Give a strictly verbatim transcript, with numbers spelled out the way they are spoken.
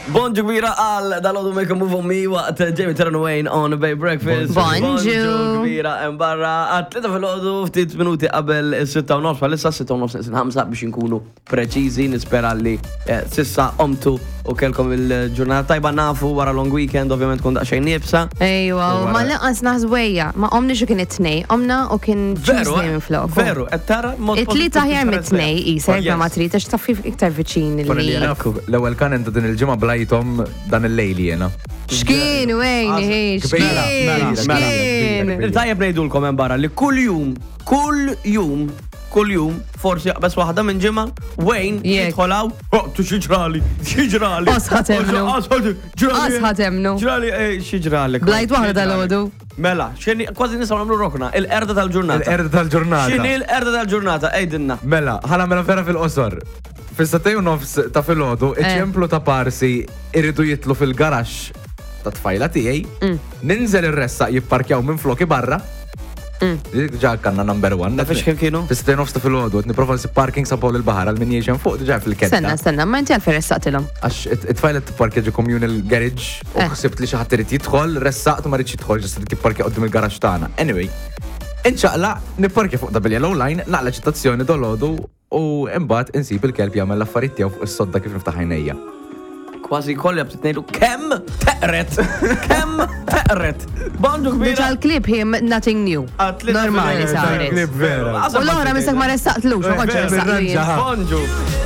Bonġu kbira għal dal-għodu Make a Move on Me waqt Jamie Terran Wayne on Bay Breakfast. Bonġu. kbira mbarra għat tlita fil-għodu ftit minuti qabel sitta u nofs, għalissa sitta u nofs nisin ħamsa biex nkunu preċizi, nispera li sissa omtu u kelkom il-ġurnata tajba nafu wara long weekend, ovvjament kun daqxajn nibsa. Ejwa, ma laqas naħzwejja, ma omni xo kien it-tnej, omna u kien Tuesday minn flok. Veru, ettara mod it-tlita ħjar mit-tnej, isek ma matrita xtaffi iktar viċin li. L-ewel kan enta din il-ġimma blajtom dan il-lejli jena. Xkien, wejn, xkien, xkien. Il-tajjeb nejdulkom barra li kull jum, kull jum, kull jum, forsi bes waħda minn ġimma, Wayne jitħolaw, oh, tu xieġrali, xieġrali. Osħatemnu. Osħatemnu. Ġrali, xieġrali. Blajt waħda dal-għodu. Mela, xeni, kważi nisaw namlu rokna, il-erda tal-ġurnata. Il-erda tal-ġurnata. Xeni il-erda tal-ġurnata, ejdinna. Mela, ħala mela vera fil-qosor. Fis-satej u nofs ta' fil-ħodu, eċemplu ta' parsi irridu jitlu fil-garax ta' tfajla tiegħi, ninżel ir-ressaq jipparkjaw minn floki barra. Ġa kanna number one. Nafex kem kienu? Fis-satej u nofs ta' fil-ħodu, niprofa nsib parking sa' Paul il-Bahar għal min jiexen fuq, ġa fil-kedda. Stenna, stenna, ma inti għal ressaqtilhom. Għax it-tfajla t-parkja ġi communal garage u ħsibt li xi ħadd irid jidħol, ressaqtu ma rridx jidħol, ġasta tipparkja qudiem il-garax tagħna. Anyway, inċaqla nipparkja fuq da bil-yellow line, naqla ċitazzjoni dolodu u imbagħad insib il-kelb jagħmel l-affarijiet tiegħu fuq is-sodda kif niftaħ għajnejja. Kważi kolli għabtit nejdu kemm teqret, kemm teqret. Bonġu kbira. Bieċa l-klip him nothing new. Normali saret. Klip vera. U l-oħra mistak ma restaqtlux, ma konċa restaqtlux. Bonġu.